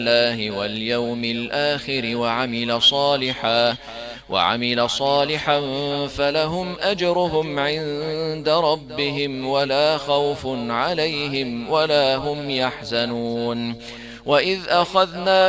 الله واليوم الآخر وعمل صالحا فلهم أجرهم عند ربهم ولا خوف عليهم ولا هم يحزنون. وإذ أخذنا